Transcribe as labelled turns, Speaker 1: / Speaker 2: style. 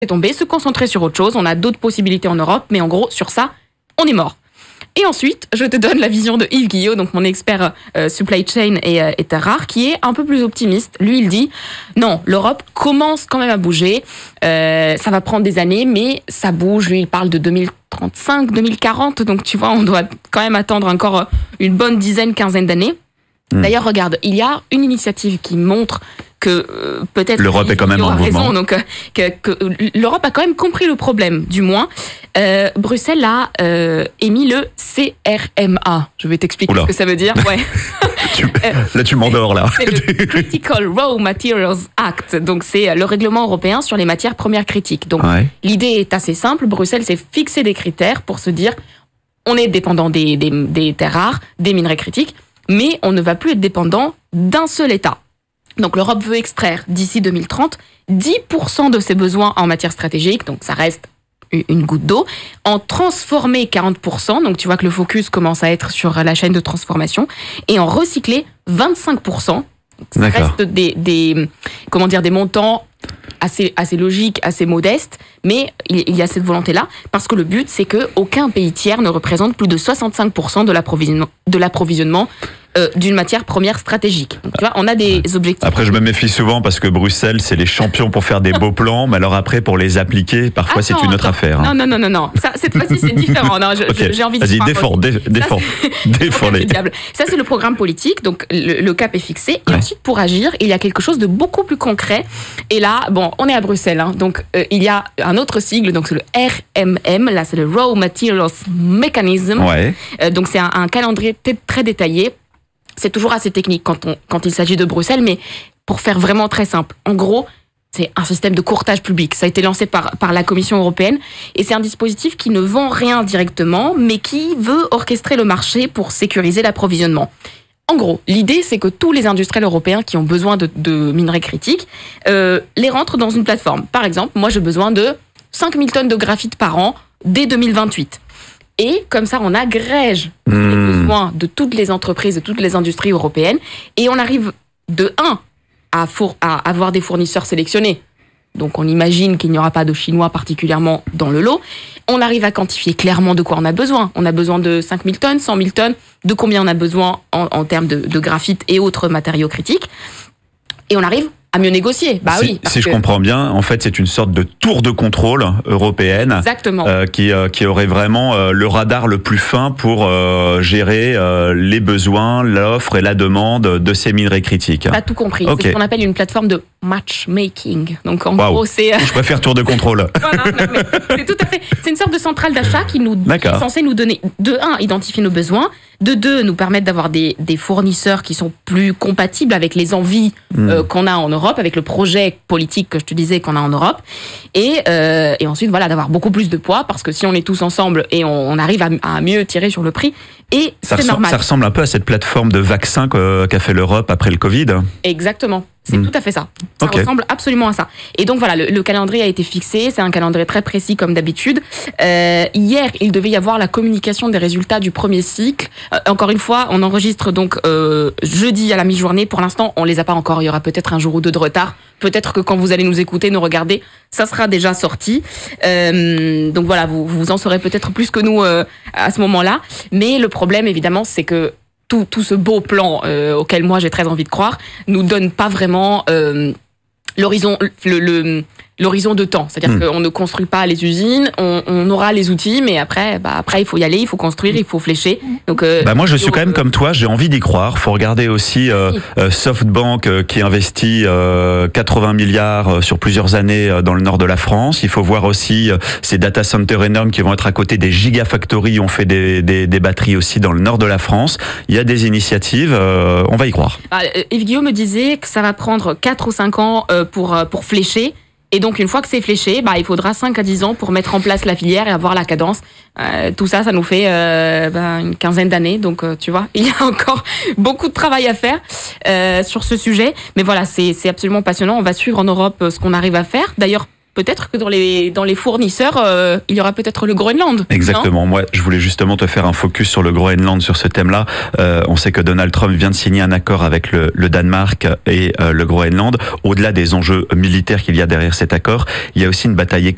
Speaker 1: tomber, se concentrer sur autre chose. On a d'autres possibilités en Europe, mais en gros, sur ça, on est mort. Et ensuite, je te donne la vision de Yves Guillot, donc mon expert supply chain et terres rares, qui est un peu plus optimiste. Lui, il dit, non, l'Europe commence quand même à bouger. Ça va prendre des années, mais ça bouge. Lui, il parle de 2035, 2040. Donc, tu vois, on doit quand même attendre encore une bonne quinzaine d'années. D'ailleurs, regarde, il y a une initiative qui montre que peut-être
Speaker 2: l'Europe est quand même en mouvement.
Speaker 1: Raison, donc que l'Europe a quand même compris le problème, du moins. Bruxelles a émis le CRMA. Je vais t'expliquer ce que ça veut dire. Ouais.
Speaker 2: Là, tu m'endors, là.
Speaker 1: C'est le Critical Raw Materials Act. Donc, c'est le règlement européen sur les matières premières critiques. Donc, l'idée est assez simple. Bruxelles s'est fixé des critères pour se dire on est dépendant des terres rares, des minerais critiques, mais on ne va plus être dépendant d'un seul État. Donc l'Europe veut extraire d'ici 2030 10% de ses besoins en matière stratégique, donc ça reste une goutte d'eau, en transformer 40%, donc tu vois que le focus commence à être sur la chaîne de transformation, et en recycler 25%. Ça reste des montants assez logiques, assez modestes, mais il y a cette volonté-là, parce que le but, c'est qu'aucun pays tiers ne représente plus de 65% de l'approvisionnement d'une matière première stratégique. Donc, tu vois, on a des objectifs.
Speaker 2: Après, je me méfie souvent parce que Bruxelles, c'est les champions pour faire des beaux plans, mais alors après, pour les appliquer, parfois, c'est une autre affaire.
Speaker 1: Hein. Non. Ça, cette fois-ci, c'est différent. Non, j'ai envie de
Speaker 2: Vas-y, défends-les.
Speaker 1: Ça, c'est le programme politique. Donc, le cap est fixé. Et ensuite, pour agir, il y a quelque chose de beaucoup plus concret. Et là, bon, on est à Bruxelles. Hein, donc, il y a un autre sigle. Donc, c'est le RMM. Là, c'est le Raw Materials Mechanism. Donc, c'est un calendrier très détaillé. C'est toujours assez technique quand il s'agit de Bruxelles, mais pour faire vraiment très simple. En gros, c'est un système de courtage public. Ça a été lancé par la Commission européenne et c'est un dispositif qui ne vend rien directement, mais qui veut orchestrer le marché pour sécuriser l'approvisionnement. En gros, l'idée, c'est que tous les industriels européens qui ont besoin de minerais critiques les rentrent dans une plateforme. Par exemple, moi, j'ai besoin de 5000 tonnes de graphite par an dès 2028. Et comme ça, on agrège les besoins de toutes les entreprises, de toutes les industries européennes. Et on arrive de 1 à avoir des fournisseurs sélectionnés. Donc on imagine qu'il n'y aura pas de Chinois particulièrement dans le lot. On arrive à quantifier clairement de quoi on a besoin. On a besoin de 5000 tonnes, 100 000 tonnes, de combien on a besoin en termes de graphite et autres matériaux critiques. Et on arrive à mieux négocier.
Speaker 2: Si je comprends bien, en fait, c'est une sorte de tour de contrôle européenne.
Speaker 1: Exactement.
Speaker 2: Qui aurait vraiment le radar le plus fin pour gérer les besoins, l'offre et la demande de ces minerais critiques.
Speaker 1: T'as tout compris. C'est ce qu'on appelle une plateforme de matchmaking. Donc en gros, c'est.
Speaker 2: Je préfère tour de contrôle.
Speaker 1: non, mais c'est tout à fait. C'est une sorte de centrale d'achat qui est censée nous donner, de 1, identifier nos besoins, de 2, nous permettre d'avoir des fournisseurs qui sont plus compatibles avec les envies qu'on a en Europe, avec le projet politique que je te disais qu'on a en Europe, et ensuite d'avoir beaucoup plus de poids, parce que si on est tous ensemble et on arrive à mieux tirer sur le prix, et c'est normal.
Speaker 2: Ça ressemble un peu à cette plateforme de vaccins qu'a fait l'Europe après le Covid.
Speaker 1: Exactement. C'est tout à fait ça. Ça ressemble absolument à ça. Et donc voilà, le calendrier a été fixé. C'est un calendrier très précis comme d'habitude. Hier, il devait y avoir la communication des résultats du premier cycle. Encore une fois, on enregistre donc jeudi à la mi-journée. Pour l'instant, on les a pas encore. Il y aura peut-être un jour ou deux de retard. Peut-être que quand vous allez nous écouter, nous regarder, ça sera déjà sorti. Donc voilà, vous en saurez peut-être plus que nous à ce moment-là. Mais le problème, évidemment, c'est que tout ce beau plan auquel moi j'ai très envie de croire nous donne pas vraiment l'horizon de temps. C'est-à-dire qu'on ne construit pas les usines, on aura les outils, mais après il faut y aller, il faut construire, il faut flécher. Donc,
Speaker 2: moi, je suis quand même comme toi, j'ai envie d'y croire. Faut regarder aussi SoftBank qui investit 80 milliards sur plusieurs années dans le nord de la France. Il faut voir aussi ces data centers énormes qui vont être à côté des gigafactories. On fait des batteries aussi dans le nord de la France. Il y a des initiatives, on va y croire.
Speaker 1: Yves Guillaume me disait que ça va prendre 4 ou 5 ans pour flécher. Et donc, une fois que c'est fléché, il faudra 5 à 10 ans pour mettre en place la filière et avoir la cadence. Tout ça, ça nous fait une quinzaine d'années. Donc, tu vois, il y a encore beaucoup de travail à faire sur ce sujet. Mais voilà, c'est absolument passionnant. On va suivre en Europe ce qu'on arrive à faire. D'ailleurs, peut-être que dans les fournisseurs, il y aura peut-être le Groenland.
Speaker 2: Exactement. Moi, je voulais justement te faire un focus sur le Groenland, sur ce thème-là. On sait que Donald Trump vient de signer un accord avec le Danemark et le Groenland. Au-delà des enjeux militaires qu'il y a derrière cet accord, il y a aussi une bataille économique